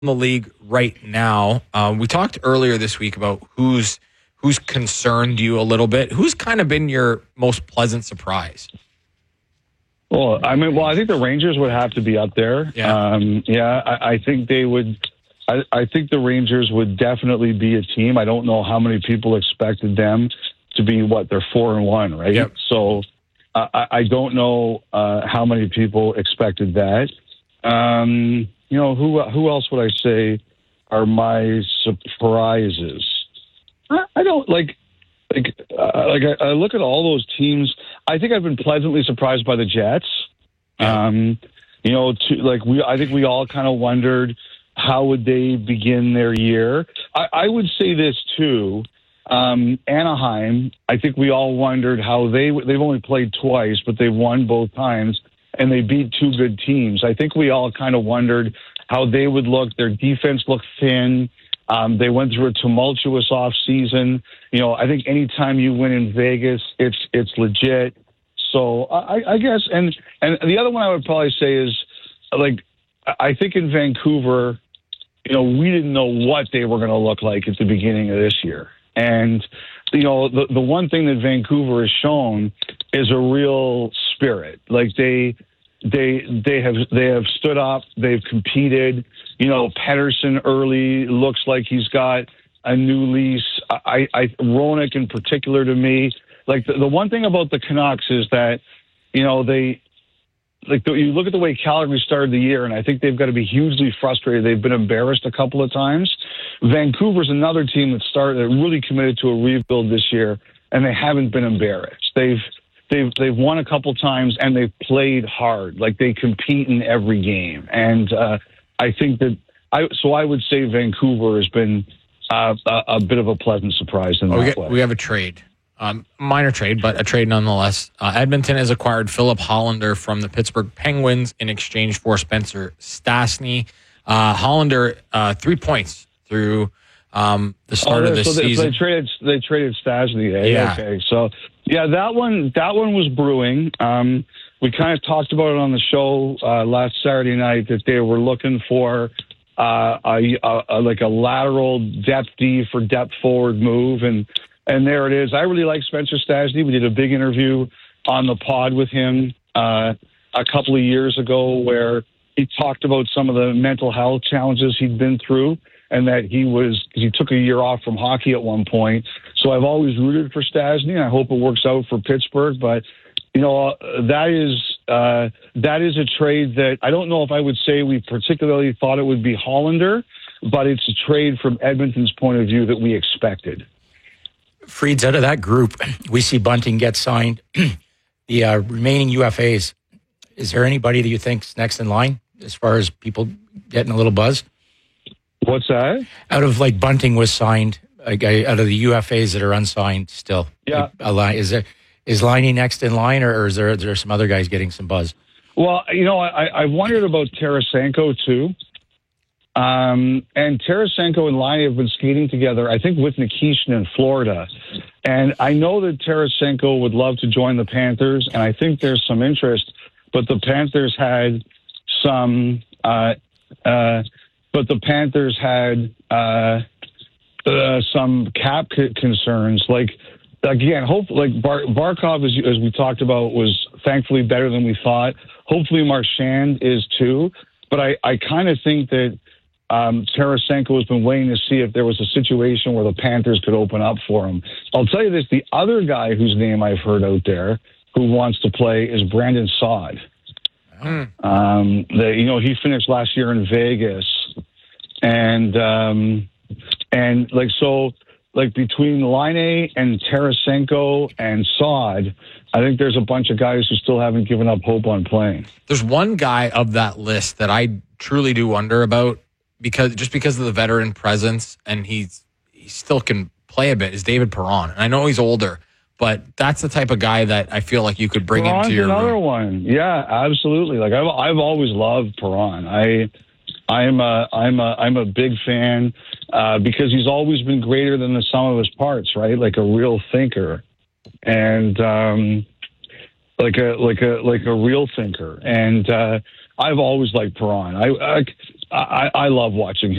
the league right now. We talked earlier this week about who's concerned you a little bit. Who's kind of been your most pleasant surprise? Well, I think the Rangers would have to be up there. Yeah. I think they would. I think the Rangers would definitely be a team. I don't know how many people expected them to be they're 4-1, right? Yep. So I don't know how many people expected that. Who else would I say are my surprises? I don't I look at all those teams. I think I've been pleasantly surprised by the Jets. Yeah. I think we all kind of wondered how would they begin their year. I would say this too. Anaheim, I think we all wondered how they've only played twice, but they've won both times, and they beat two good teams. I think we all kind of wondered how they would look. Their defense looked thin. They went through a tumultuous off season. I think anytime you win in Vegas, it's legit. So I guess, and the other one I would probably say is, I think in Vancouver, we didn't know what they were going to look like at the beginning of this year. And, the one thing that Vancouver has shown is a real spirit. They have stood up. They've competed. Pettersson early looks like he's got a new lease. Roenick in particular, to me, the one thing about the Canucks is that, you look at the way Calgary started the year, and I think they've got to be hugely frustrated. They've been embarrassed a couple of times. Vancouver's another team that really committed to a rebuild this year, and they haven't been embarrassed. They've won a couple times, and they've played hard. They compete in every game, and I think that I would say Vancouver has been a bit of a pleasant surprise in that way. We have a trade. Minor trade, but a trade nonetheless. Edmonton has acquired Philip Hollander from the Pittsburgh Penguins in exchange for Spencer Stastny. Hollander, 3 points through the start of this season. They traded Stastny. Eh? Yeah. Okay. So that one was brewing. We kind of talked about it on the show last Saturday night that they were looking for a lateral depth D for depth forward move, and there it is. I really like Spencer Stastny. We did a big interview on the pod with him a couple of years ago where he talked about some of the mental health challenges he'd been through, and that he took a year off from hockey at one point. So I've always rooted for Stastny, and I hope it works out for Pittsburgh. But that is a trade that I don't know if I would say we particularly thought it would be Hollander, but it's a trade from Edmonton's point of view that we expected. Freeds, out of that group, we see Bunting get signed. The remaining UFAs, is there anybody that you think's next in line as far as people getting a little buzz? What's that? Out of Bunting was signed, out of the UFAs that are unsigned still. Yeah. Is Liney next in line, or is there some other guys getting some buzz? Well, I wondered about Tarasenko too. And Tarasenko and Liney have been skating together, I think, with Nikishin in Florida. And I know that Tarasenko would love to join the Panthers, and I think there's some interest. But the Panthers had some cap concerns. Again, Barkov, as we talked about, was thankfully better than we thought. Hopefully Marchand is too. But I kind of think that Tarasenko has been waiting to see if there was a situation where the Panthers could open up for him. I'll tell you this, the other guy whose name I've heard out there who wants to play is Brandon Saad. He finished last year in Vegas. And between Laine and Tarasenko and Saad, I think there's a bunch of guys who still haven't given up hope on playing. There's one guy of that list that I truly do wonder about because of the veteran presence, and he still can play a bit, is David Perron. And I know he's older, but that's the type of guy that I feel like you could bring Perron's into your another room. one. Yeah, absolutely. I've always loved Perron. I'm a big fan because he's always been greater than the sum of his parts, right? Like a real thinker, and like a real thinker. And I've always liked Perron. I love watching